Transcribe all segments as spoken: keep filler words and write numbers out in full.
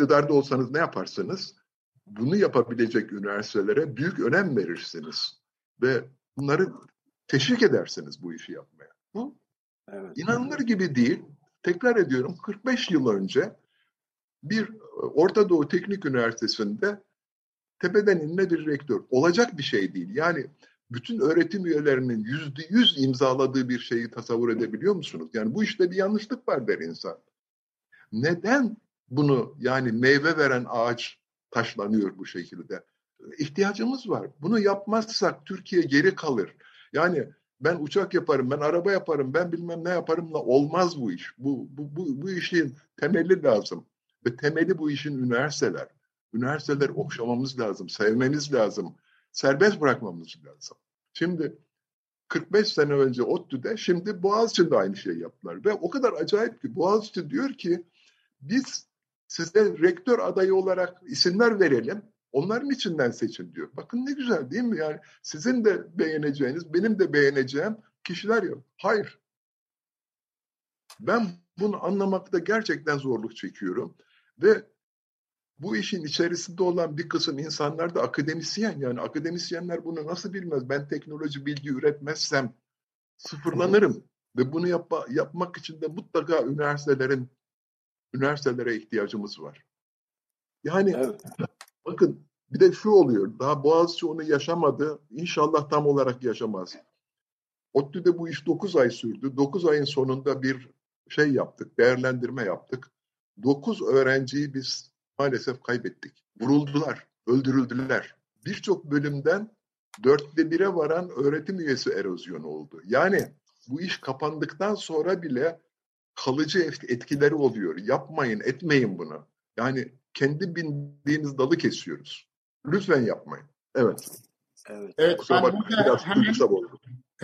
iktidarda olsanız ne yaparsınız? Bunu yapabilecek üniversitelere büyük önem verirsiniz. Ve bunları teşvik edersiniz bu işi yapmaya. Bu evet, inanılır evet. gibi değil. Tekrar ediyorum, kırk beş yıl önce bir Orta Doğu Teknik Üniversitesi'nde tepeden inme bir rektör. Olacak bir şey değil. Yani bütün öğretim üyelerinin yüzde yüz imzaladığı bir şeyi tasavvur edebiliyor musunuz? Yani bu işte bir yanlışlık var der insan. Neden bunu, yani meyve veren ağaç taşlanıyor bu şekilde? İhtiyacımız var. Bunu yapmazsak Türkiye geri kalır. Yani ben uçak yaparım, ben araba yaparım, ben bilmem ne yaparımla olmaz bu iş. Bu, bu, bu, bu işin temeli lazım. Ve temeli bu işin üniversiteler. Üniversiteleri okşamamız lazım, sevmemiz lazım, serbest bırakmamız lazım. Şimdi kırk beş sene önce ODTÜ'de, şimdi Boğaziçi'nde aynı şeyi yaptılar. Ve o kadar acayip ki Boğaziçi diyor ki biz size rektör adayı olarak isimler verelim, onların içinden seçin diyor. Bakın ne güzel değil mi? Yani sizin de beğeneceğiniz, benim de beğeneceğim kişiler yok. Hayır. Ben bunu anlamakta gerçekten zorluk çekiyorum. Ve bu işin içerisinde olan bir kısım insanlar da akademisyen. Yani akademisyenler bunu nasıl bilmez? Ben teknoloji bilgi üretmezsem sıfırlanırım. Ve bunu yapma, yapmak için de mutlaka üniversitelerin üniversitelere ihtiyacımız var. Yani evet. Bakın bir de şu oluyor. Daha Boğaziçi onu yaşamadı. İnşallah tam olarak yaşamaz. ODTÜ'de bu iş dokuz ay sürdü. dokuz ayın sonunda bir şey yaptık. Değerlendirme yaptık. dokuz öğrenciyi biz maalesef kaybettik. Vuruldular, öldürüldüler. Birçok bölümden dörtte bire varan öğretim üyesi erozyonu oldu. Yani bu iş kapandıktan sonra bile kalıcı etkileri oluyor. Yapmayın, etmeyin bunu. Yani kendi bindiğiniz dalı kesiyoruz. Lütfen yapmayın. Evet. Evet, evet kusura bakmayın. Biraz hemen... oldu.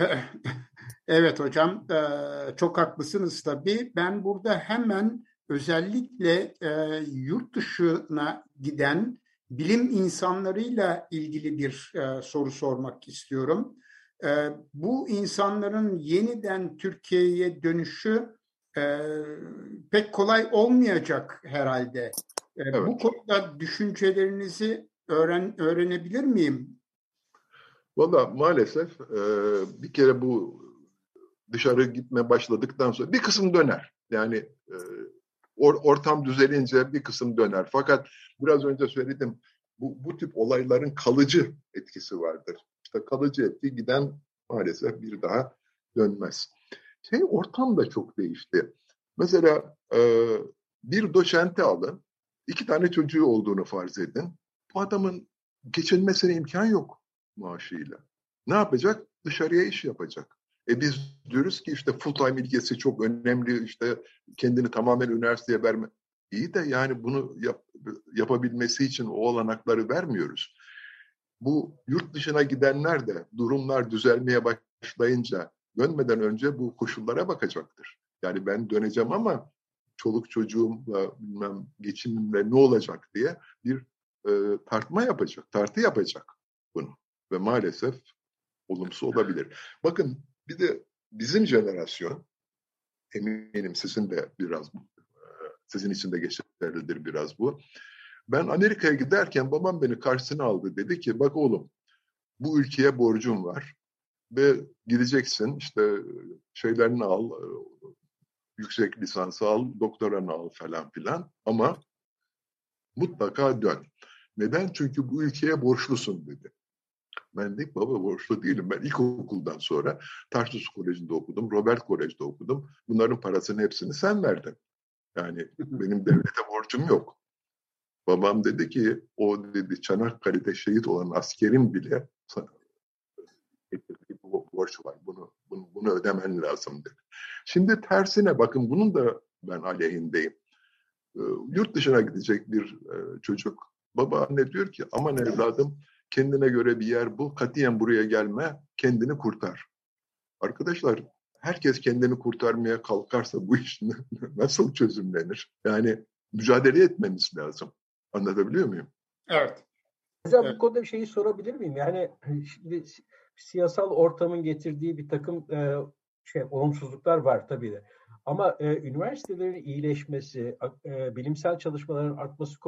Evet hocam, çok haklısınız tabii. Ben burada hemen özellikle yurt dışına giden bilim insanlarıyla ilgili bir soru sormak istiyorum. Bu insanların yeniden Türkiye'ye dönüşü pek kolay olmayacak herhalde. Evet. Bu konuda düşüncelerinizi öğren öğrenebilir miyim? Valla maalesef bir kere bu dışarı gitmeye başladıktan sonra bir kısım döner. Yani e, or, ortam düzelince bir kısım döner. Fakat biraz önce söyledim, bu, bu tip olayların kalıcı etkisi vardır. İşte kalıcı etki giden maalesef bir daha dönmez. Şey, ortam da çok değişti. Mesela e, bir doçenti alın, iki tane çocuğu olduğunu farz edin. Bu adamın geçinmesine imkan yok maaşıyla. Ne yapacak? Dışarıya iş yapacak. E biz diyoruz ki işte full time ilgisi çok önemli, işte kendini tamamen üniversiteye verme. İyi de yani bunu yap, yapabilmesi için o olanakları vermiyoruz. Bu yurt dışına gidenler de durumlar düzelmeye başlayınca dönmeden önce bu koşullara bakacaktır. Yani ben döneceğim ama çoluk çocuğumla bilmem geçimimle ne olacak diye bir e, tartma yapacak, tartı yapacak bunu. Ve maalesef olumsuz olabilir. Bakın bir de bizim jenerasyon, eminim sizin de biraz, sizin için de geçerlidir biraz bu. Ben Amerika'ya giderken babam beni karşısına aldı. Dedi ki bak oğlum, bu ülkeye borcum var ve gideceksin, işte şeylerini al, yüksek lisansı al, doktoranı al falan filan ama mutlaka dön. Neden? Çünkü bu ülkeye borçlusun dedi. Ben de baba borçlu değilim. Ben ilkokuldan sonra Tarsus Koleji'nde okudum, Robert Kolej'de okudum. Bunların parasının hepsini sen verdin. Yani benim devlete borcum yok. Babam dedi ki o dedi Çanakkale'de şehit olan askerin bile bu borç var. Bunu, bunu, bunu ödemen lazım dedi. Şimdi tersine bakın, bunun da ben aleyhindeyim. E, yurt dışına gidecek bir e, çocuk, baba anne diyor ki aman evladım kendine göre bir yer bul, katiyen buraya gelme, kendini kurtar. Arkadaşlar, herkes kendini kurtarmaya kalkarsa bu iş nasıl çözümlenir? Yani mücadele etmemiz lazım. Anlatabiliyor muyum? Evet. Hocam evet. bu konuda bir şeyi sorabilir miyim? Yani şimdi siyasal ortamın getirdiği bir takım e, şey olumsuzluklar var tabii de. Ama e, üniversitelerin iyileşmesi, e, bilimsel çalışmaların artması